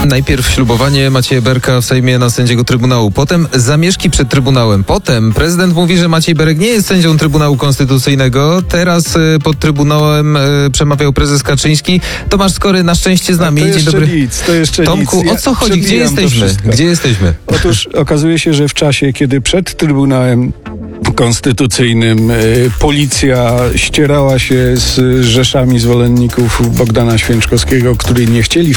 Najpierw ślubowanie Macieja Berka w Sejmie na sędziego Trybunału, potem zamieszki przed Trybunałem, potem prezydent mówi, że Maciej Berek nie jest sędzią Trybunału Konstytucyjnego, teraz pod Trybunałem przemawiał prezes Kaczyński. Tomasz Skory na szczęście z nami. To jeszcze dobry. nic, to jeszcze Tomku, nic. o co chodzi? Gdzie jesteśmy? Gdzie jesteśmy? Otóż okazuje się, że w czasie, kiedy przed Trybunałem Konstytucyjnym policja ścierała się z rzeszami zwolenników Bogdana Święczkowskiego, którzy nie chcieli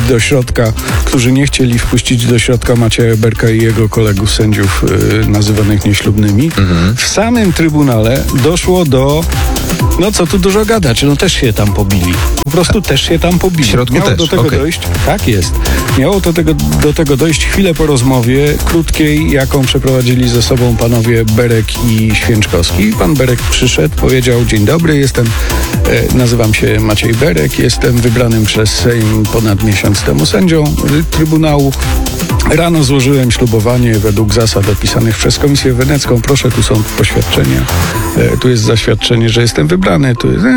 wpuścić do środka Macieja Berka i jego kolegów sędziów nazywanych nieślubnymi. W samym Trybunale doszło do, no co tu dużo gadać, no też się tam pobili. Po prostu też się tam pobili. W środku Miało też, do tego dojść, tak jest. Miało do tego dojść chwilę po rozmowie krótkiej, jaką przeprowadzili ze sobą panowie Berek i Święczkowski. Pan Berek przyszedł, powiedział: dzień dobry, nazywam się Maciej Berek, jestem wybranym przez Sejm ponad miesiąc temu sędzią Trybunału. Rano złożyłem ślubowanie według zasad opisanych przez Komisję Wenecką. Proszę, tu są poświadczenia. Tu jest zaświadczenie, że jestem wybrany.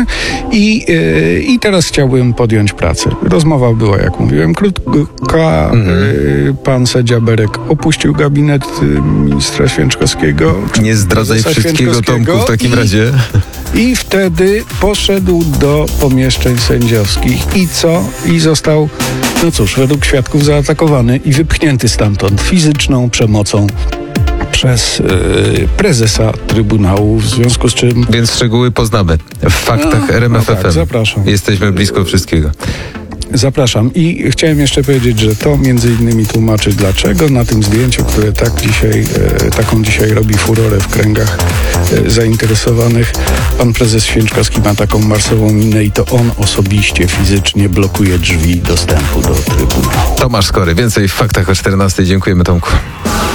I teraz chciałbym podjąć pracę. Rozmowa była, jak mówiłem, krótka. Pan sędzia Berek opuścił gabinet ministra Święczkowskiego. Nie zdradzaj wszystkiego, Tomku, w takim razie. I wtedy poszedł do pomieszczeń sędziowskich. I co? I został, no cóż, według świadków zaatakowany i wypchnięty stamtąd fizyczną przemocą przez prezesa Trybunału, w związku z czym... Więc szczegóły poznamy w faktach RMF FM. Tak, zapraszam. Jesteśmy blisko wszystkiego. Zapraszam. I chciałem jeszcze powiedzieć, że to między innymi tłumaczy, dlaczego na tym zdjęciu, które taką dzisiaj robi furorę w kręgach zainteresowanych, pan prezes Święczkowski ma taką marsową minę i to on osobiście, fizycznie blokuje drzwi dostępu do Trybunału. Tomasz Skory, więcej w faktach o 14:00. Dziękujemy, Tomku.